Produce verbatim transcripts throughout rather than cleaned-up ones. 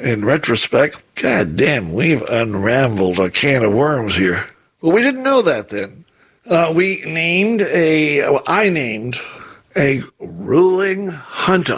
in retrospect, God damn, we've unraveled a can of worms here. Well, we didn't know that then. Uh, we named a, well, I named a ruling junta.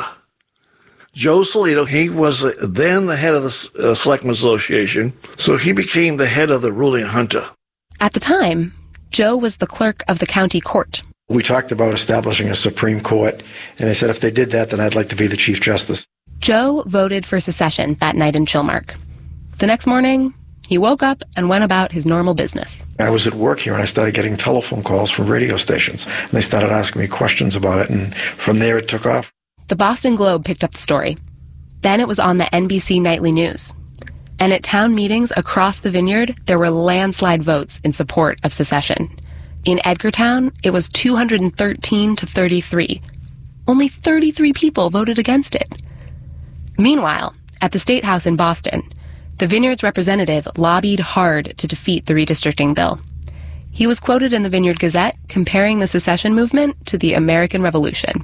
Joe Salito, he was then the head of the uh, Selectmen's Association, so he became the head of the ruling junta. At the time, Joe was the clerk of the county court. We talked about establishing a Supreme Court, and I said if they did that, then I'd like to be the Chief Justice. Joe voted for secession that night in Chilmark. The next morning, he woke up and went about his normal business. I was at work here, and I started getting telephone calls from radio stations, and they started asking me questions about it, and from there it took off. The Boston Globe picked up the story. Then it was on the N B C Nightly News. And at town meetings across the Vineyard, there were landslide votes in support of secession. In Edgartown, it was two hundred thirteen to thirty-three. Only thirty-three people voted against it. Meanwhile, at the State House in Boston, the Vineyard's representative lobbied hard to defeat the redistricting bill. He was quoted in the Vineyard Gazette comparing the secession movement to the American Revolution.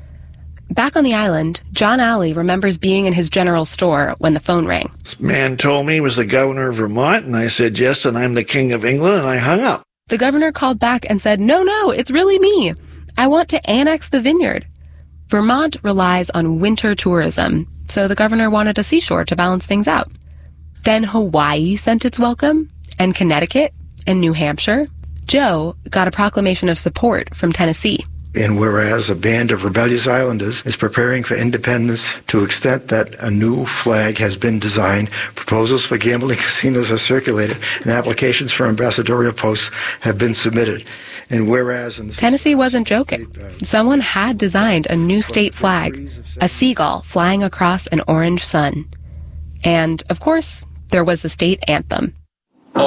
Back on the island, John Alley remembers being in his general store when the phone rang. This man told me he was the governor of Vermont, and I said yes, and I'm the king of England, and I hung up. The governor called back and said, no, no, it's really me. I want to annex the Vineyard. Vermont relies on winter tourism, so the governor wanted a seashore to balance things out. Then Hawaii sent its welcome, and Connecticut, and New Hampshire. Joe got a proclamation of support from Tennessee. And whereas a band of rebellious islanders is preparing for independence to the extent that a new flag has been designed, proposals for gambling casinos are circulated, and applications for ambassadorial posts have been submitted. And whereas... In the Tennessee wasn't joking. Someone had designed a new state flag, a seagull flying across an orange sun. And, of course, there was the state anthem.